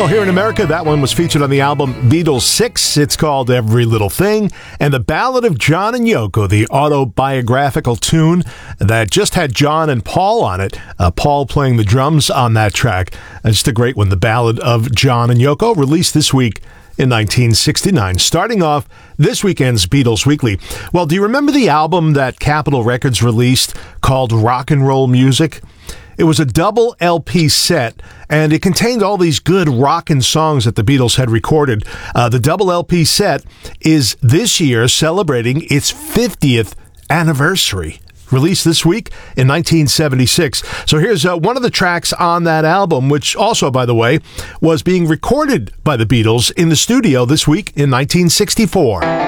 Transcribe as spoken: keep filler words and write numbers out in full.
Well, here in America, that one was featured on the album Beatles six. It's called Every Little Thing. And the Ballad of John and Yoko, the autobiographical tune that just had John and Paul on it. Uh, Paul playing the drums on that track. Uh, just a great one. The Ballad of John and Yoko, released this week in nineteen sixty-nine. Starting off this weekend's Beatles Weekly. Well, do you remember the album that Capitol Records released called Rock and Roll Music? It was a double L P set, and it contained all these good rockin' songs that the Beatles had recorded. Uh, the double L P set is this year celebrating its fiftieth anniversary. Released this week in nineteen seventy-six. So here's uh, one of the tracks on that album, which also, by the way, was being recorded by the Beatles in the studio this week in nineteen sixty-four.